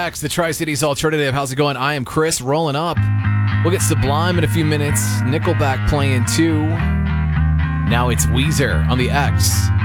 X, the Tri-Cities Alternative. How's it going? I am Chris, rolling up. We'll get Sublime in a few minutes. Nickelback playing too. Now it's Weezer on the X.